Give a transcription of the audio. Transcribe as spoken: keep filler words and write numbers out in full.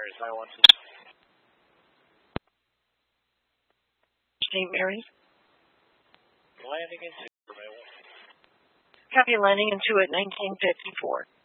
Mary's, nine one two. Saint Mary's. Landing in two. Copy landing in two at nineteen fifty-four.